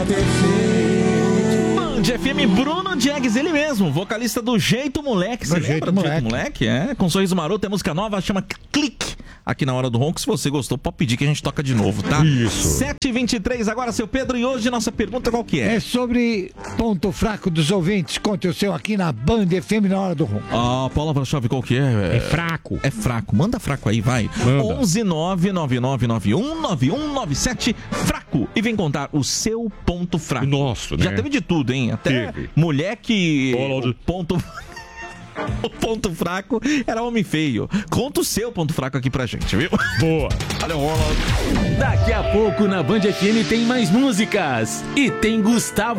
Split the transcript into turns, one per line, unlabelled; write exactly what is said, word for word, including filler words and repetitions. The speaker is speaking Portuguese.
Band F M, Bruno Diegues, ele mesmo, vocalista do Jeito Moleque. Você lembra
Jeito
do
Moleque.
Jeito Moleque? É, com Sorriso Maroto, tem música nova, chama Clique. Aqui na Hora do Ronco, se você gostou, pode pedir que a gente toca de novo, tá?
Isso.
sete e vinte e três agora, seu Pedro, e hoje nossa pergunta qual que é?
É sobre ponto fraco dos ouvintes. Conte o seu aqui na Band F M na Hora do Ronco.
Ah, Paula Brachov, qual que é?
É fraco.
É fraco. Manda fraco aí, vai.
Manda.
onze nove nove nove nove um nove um nove sete, fraco. E vem contar o seu ponto fraco.
Nossa, né?
Já teve de tudo, hein? Até
Teve.
mulher que...
Olha,
o ponto... O ponto fraco era homem feio. Conta o seu ponto fraco aqui pra gente, viu?
Boa.
Olha o Ronald.
Daqui a pouco na Band F M tem mais músicas. E tem Gustavo